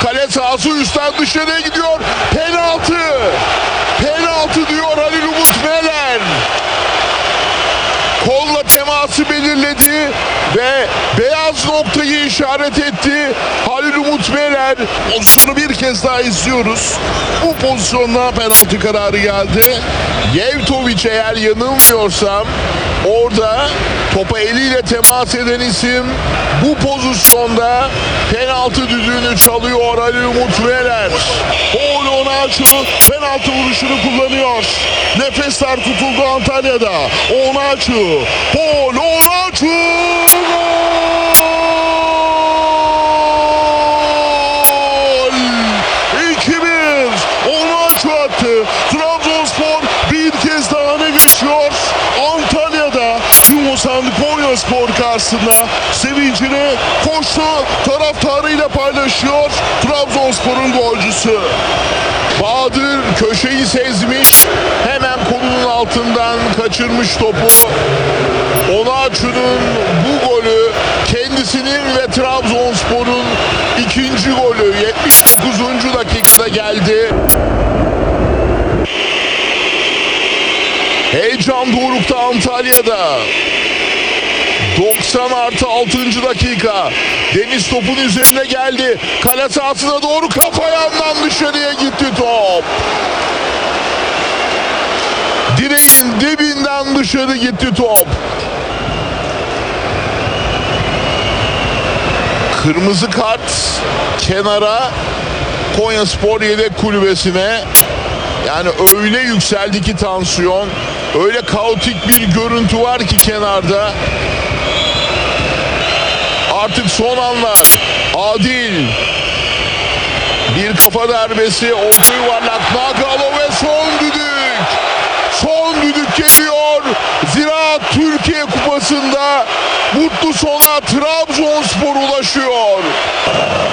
Kale sahası üstten dışarıya gidiyor. Penaltı. Penaltı diyor Halil Umut Meler. Kolla teması belirledi ve beyaz noktayı işaret etti Halil Umut Meler. Pozisyonu bir kez daha izliyoruz. Bu pozisyonda penaltı kararı geldi. Yevtovic, eğer yanılmıyorsam, orada topa eliyle temas eden isim. Bu pozisyonda penaltı düdüğünü çalıyor Halil Umut Meler. Paul Onaçu penaltı vuruşunu kullanıyor. Nefesler tutuldu Antalya'da. Onaçu, Paul Onaçu, gol! 2-1. Onaçu attı. Trabzonspor bir kez daha öne geçiyor. Antalya'da Yumosan Konyaspor karşısında sevincini koştu taraftarıyla paylaşıyor Trabzonspor'un golcüsü. Bahadır köşeyi sezmiş, hemen kolunun altından kaçırmış topu. Onaçu'nun bu golü kendisinin ve Trabzonspor'un ikinci golü 79. dakikada geldi. Heyecan dorukta Antalya'da. 90+6. dakika. Deniz topun üzerine geldi. Kale sahasına doğru kafa yandan dışarıya gitti top. Direğin dibinden dışarı gitti top. Kırmızı kart kenara, Konyaspor yedek kulübesine. Yani öyle yükseldi ki tansiyon. Öyle kaotik bir görüntü var ki kenarda. Artık son anlar. Adil. Bir kafa darbesi. Orta yuvarlak. Nagalo ve son düdük. Son düdük geliyor. Ziraat Türkiye Kupası'nda mutlu sona Trabzonspor ulaşıyor.